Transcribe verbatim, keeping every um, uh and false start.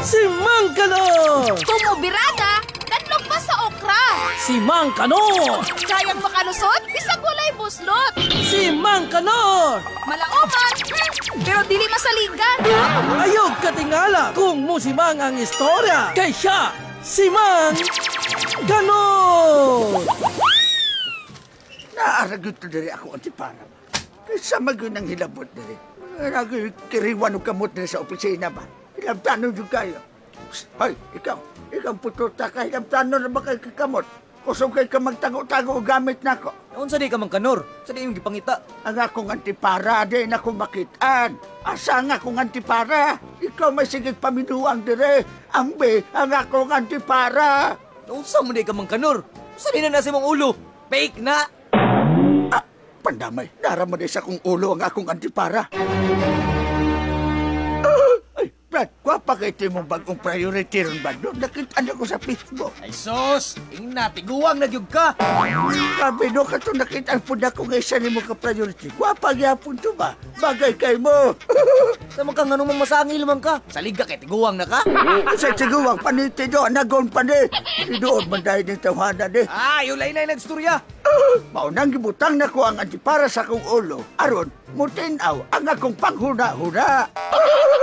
Si Mang Kanor! Tumubirada, kadlog pa sa okra. Si Mang Kanor! Kayang makalusot, bisag walay buslot. Si Mang Kanor! Malaoman, hmm, pero dili masaligan. Ayog katingala kung musimang ang istorya. Kay siya, si Mang Kanor! Naaragot to diri ako antipara. Kaysa magyun ang hilabot diri. Nagkiriwan o kamot diri sa opisina ba? Hilabtanon yung kayo. Hoy, ikaw. Ikaw pututa ka. Hilabtanon na ba kayo kakamot? Kusog kayo ka magtago-tago o gamit na ko. Naon sa di ka Mangkanor? Sa di yung gipangita? Ang akong antipara, di na akong makitaan. Asa nga akong antipara? Ikaw may sigig paminuang dire. Ambe, ang akong antipara. Naon sa mo di ka Mangkanor? Sa di na nasa mong ulo? Fake na! Ah, pandamay. Dara mo di sa kong ulo ang akong antipara. Ay, Brad, kwapa kayo mong bagong priority ron ba? Doon nakita ko sa Facebook. Ay sus! Ingna, tiguang na gyud ka! Sabi no, kato nakita po na kung isa ni mo ka-priority. Kwapa gyapon to ba? Bagay kay mo. Sa mga kang anong masangil man ka? Salig ka kay tiguang na ka? Sa siguwang paniti do, nagon pa ni. Doon man dahil ng tawhana ni. Ah, yung lain-lain nagstorya! Maunang gibutang na ko ang antipara sa kong ulo. Aron, mutinaw ang akong panghuna-huna.